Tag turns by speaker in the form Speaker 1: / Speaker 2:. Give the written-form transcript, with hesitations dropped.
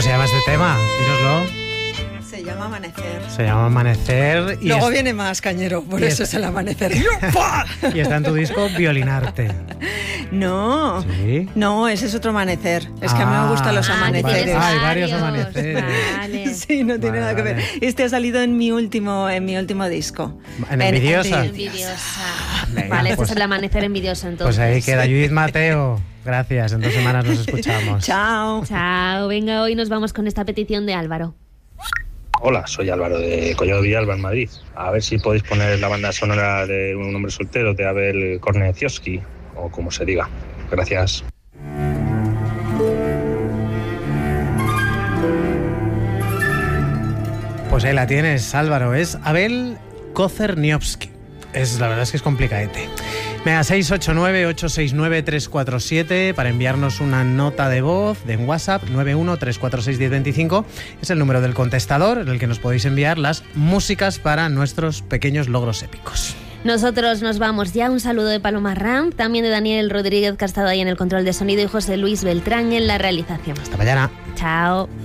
Speaker 1: se llama este tema? Dínoslo.
Speaker 2: Se llama Amanecer.
Speaker 1: Se llama Amanecer. Y
Speaker 2: luego viene más, Cañero, por eso es el Amanecer.
Speaker 1: Y está en tu disco Violinarte.
Speaker 2: No,
Speaker 1: ¿Sí?
Speaker 2: No, ese es otro amanecer. Es que a mí me gustan los amaneceres.
Speaker 1: Hay varios amaneceres.
Speaker 3: Vale.
Speaker 2: Sí, no tiene nada que ver. Este ha salido en mi último disco.
Speaker 1: ¿En Envidiosa?
Speaker 3: Envidiosa.
Speaker 1: Venga,
Speaker 3: Vale, este
Speaker 1: pues,
Speaker 3: es el amanecer envidioso entonces.
Speaker 1: Pues ahí queda Judith Mateo. Gracias, en 2 semanas nos escuchamos.
Speaker 2: Chao.
Speaker 3: Chao, venga, hoy nos vamos con esta petición de Álvaro.
Speaker 4: Hola, soy Álvaro de Collado Villalba, en Madrid. A ver si podéis poner la banda sonora de Un hombre soltero de Abel Korneciowski, o como se diga. Gracias.
Speaker 1: Pues ahí la tienes, Álvaro. Es Abel Korneciowski. La verdad es que es complicadete. Venga, 689-869-347 para enviarnos una nota de voz de WhatsApp. 91-346-1025 es el número del contestador en el que nos podéis enviar las músicas para nuestros pequeños logros épicos.
Speaker 3: Nosotros nos vamos ya. Un saludo de Paloma Ram, también de Daniel Rodríguez, que ha estado ahí en el control de sonido, y José Luis Beltrán en la realización.
Speaker 1: Hasta mañana.
Speaker 3: Chao.